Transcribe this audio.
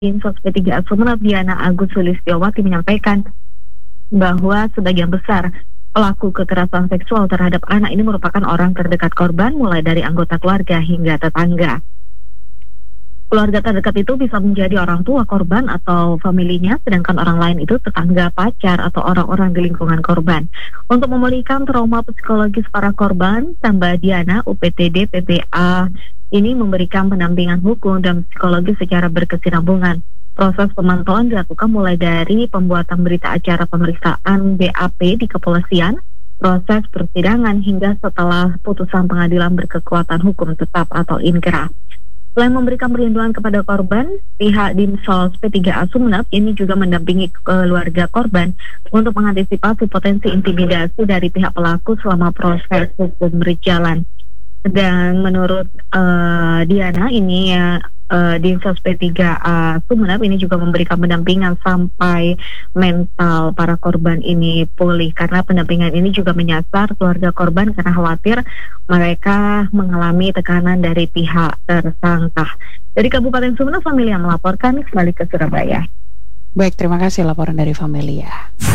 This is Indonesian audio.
Dinsos P3A Sumeneb Diana Agus Sulistyowati menyampaikan bahwa sebagian besar pelaku kekerasan seksual terhadap anak ini merupakan orang terdekat korban, mulai dari anggota keluarga hingga tetangga. Keluarga terdekat itu bisa menjadi orang tua korban atau familinya, sedangkan orang lain itu tetangga, pacar, atau orang-orang di lingkungan korban. Untuk memulihkan trauma psikologis para korban, tambah Diana, UPTD PPA ini memberikan pendampingan hukum dan psikologi secara berkesinambungan. Proses pemantauan dilakukan mulai dari pembuatan berita acara pemeriksaan BAP di kepolisian, proses persidangan, hingga setelah putusan pengadilan berkekuatan hukum tetap atau inkrah. Selain memberikan perlindungan kepada korban, pihak Dinsos P3A Sumeneb ini juga mendampingi keluarga korban untuk mengantisipasi potensi intimidasi dari pihak pelaku selama proses hukum berjalan. Dan menurut Diana ini Dinsos P3A Sumeneb ini juga memberikan pendampingan sampai mental para korban ini pulih, karena pendampingan ini juga menyasar keluarga korban karena khawatir mereka mengalami tekanan dari pihak tersangka. Dari Kabupaten Sumeneb, Familia melaporkan, kembali ke Surabaya. Baik, terima kasih laporan dari Familia.